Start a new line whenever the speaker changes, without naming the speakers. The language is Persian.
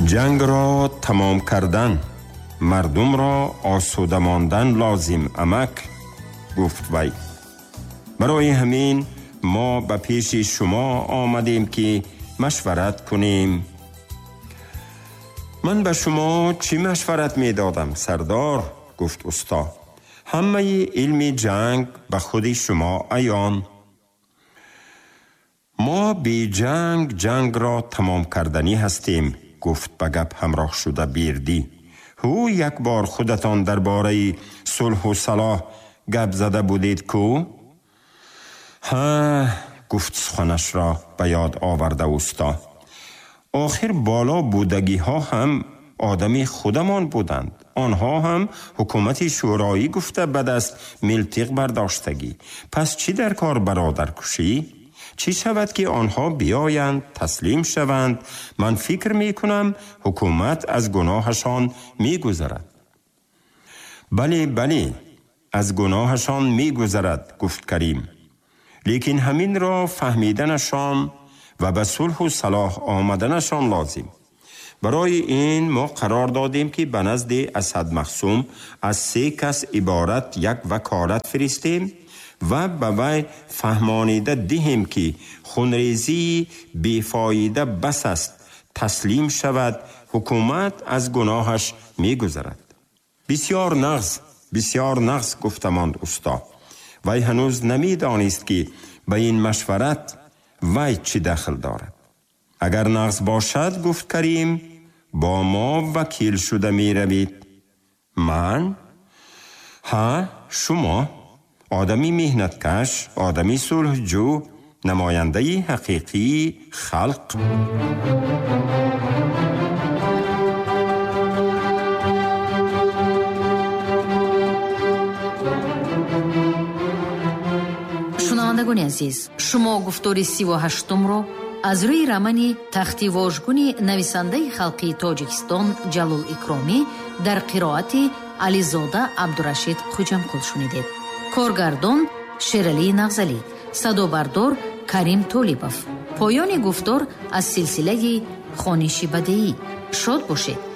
جنگ را تمام کردن، مردم را آسوده ماندن لازم امک، گفت وی. برای همین ما به پیش شما آمدیم که مشورت کنیم. من به شما چی مشورت می دادم سردار؟ گفت استا. همه علم جنگ به خود شما عیان. ما بی جنگ را تمام کردنی هستیم، گفت به گپ همراه شده بیردی. هو یک بار خودتان درباره صلح و صلاح گپ زده بودید کو؟ ها، گفت سخنش را به یاد آورده استا. آخر بالا بودگی ها هم آدمی خودمان بودند. آنها هم حکومت شورایی گفته به دست ملتق برداشتگی. پس چی در کار برادر کشی؟ چی شود که آنها بیایند تسلیم شوند؟ من فکر می کنم حکومت از گناهشان می گذرد. بله از گناهشان می گذرد، گفت کریم. لیکن همین را فهمیدنشان و به صلح و صلاح آمدنشان لازم. برای این ما قرار دادیم که به نزد اسد مخصوم از 3 کس عبارت یک وکالت فرستیم و به وی فهمانیده دهیم که خونریزی بیفایده بس است تسلیم شود، حکومت از گناهش می گذرد. بسیار نغز گفتماند استا. وی هنوز نمی دانست که به این مشورت وی چی دخل دارد. اگر نغز باشد، گفت کریم، با ما وکیل شده می روید. من؟ ها، شما؟ آدمی مهنتکش، آدمی صلحجو، نماینده حقیقی خلق.
шунавандагони азиз, шумо гуфтори 38-ро аз рӯи рамани тахти вожгуни нависандаи халқи Тоҷикистон Ҷалол Икромӣ дар қироати Ализода Абдурашид Хуҷамқул шунидед. коргардон Шералии Нағзалӣ, садобардор Карим Толибов. поёни гуфтор аз силсилаи хониши бадеӣ. шод бошед.